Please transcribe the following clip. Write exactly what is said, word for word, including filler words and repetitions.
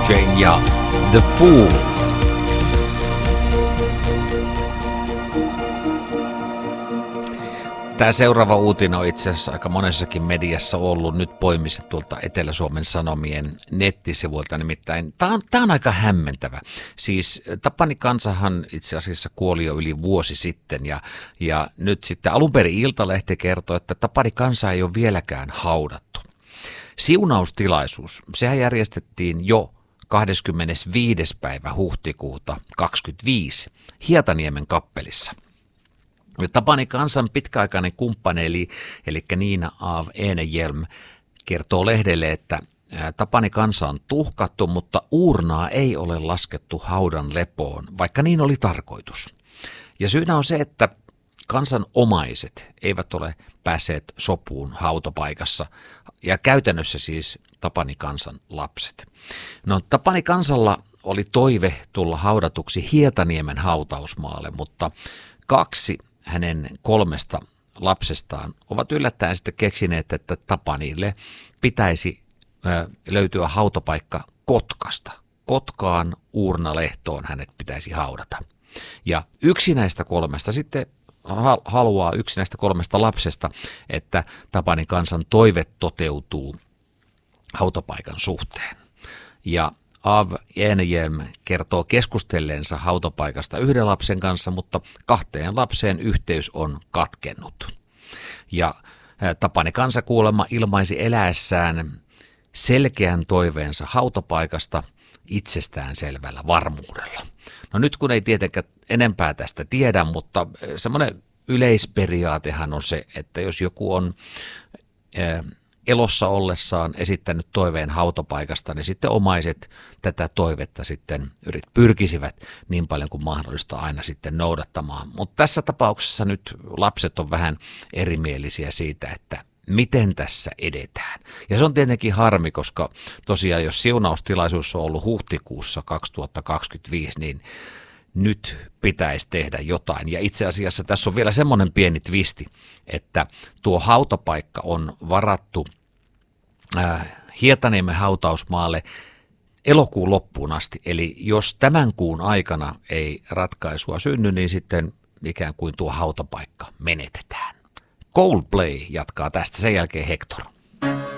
Coltrane ja The Fool. Tämä seuraava uutinen on itse asiassa aika monessakin mediassa ollut nyt poimiset tuolta Etelä-Suomen Sanomien nettisivuilta, nimittäin tämä on, tämä on aika hämmentävä. Siis Tapani Kansahan itse asiassa kuoli jo yli vuosi sitten ja, ja nyt sitten alun perin Iltalehti kertoo, että Tapani Kansa ei ole vieläkään haudattu. Siunaustilaisuus, sehän järjestettiin jo kahdeskymmenesviides päivä huhtikuuta kaksikymmentäviisi Hietaniemen kappelissa. Tapani Kansan pitkäaikainen kumppani eli, eli Nina af Enehjelm kertoo lehdelle, että Tapani Kansa on tuhkattu, mutta uurnaa ei ole laskettu haudan lepoon, vaikka niin oli tarkoitus. Ja syynä on se, että Kansan omaiset eivät ole päässeet sopuun hautopaikassa ja käytännössä siis Tapani Kansan lapset. No Tapani Kansalla oli toive tulla haudatuksi Hietaniemen hautausmaalle, mutta kaksi hänen kolmesta lapsestaan ovat yllättäen sitten keksineet, että Tapanille pitäisi ö, löytyä hautapaikka Kotkasta. Kotkaan Uurnalehtoon hänet pitäisi haudata. Ja yksi näistä kolmesta sitten haluaa, yksi näistä kolmesta lapsesta, että Tapani Kansan toive toteutuu hautapaikan suhteen. Ja Av Enehjelm kertoo keskustelleensa hautapaikasta yhden lapsen kanssa, mutta kahteen lapseen yhteys on katkennut. Ja Tapani Kansa kuulemma ilmaisi eläessään selkeän toiveensa hautapaikasta itsestään selvällä varmuudella. No nyt kun ei tietenkään enempää tästä tiedä, mutta semmoinen yleisperiaatehan on se, että jos joku on elossa ollessaan esittänyt toiveen hautapaikasta, niin sitten omaiset tätä toivetta sitten yrit pyrkisivät niin paljon kuin mahdollista aina sitten noudattamaan. Mutta tässä tapauksessa nyt lapset on vähän erimielisiä siitä, että miten tässä edetään. Ja se on tietenkin harmi, koska tosiaan jos siunaustilaisuus on ollut huhtikuussa kaksituhattakaksikymmentäviisi, niin nyt pitäisi tehdä jotain. Ja itse asiassa tässä on vielä semmoinen pieni twisti, että tuo hautapaikka on varattu äh, Hietaniemen hautausmaalle elokuun loppuun asti. Eli jos tämän kuun aikana ei ratkaisua synny, niin sitten ikään kuin tuo hautapaikka menetetään. Coldplay jatkaa tästä, sen jälkeen Hector.